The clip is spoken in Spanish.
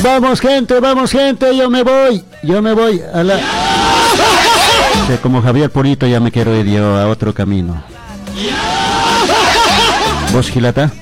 Vamos gente, yo me voy a la... Como Javier Purito ya me quiero ir yo a otro camino. ¿Vos, Gilata?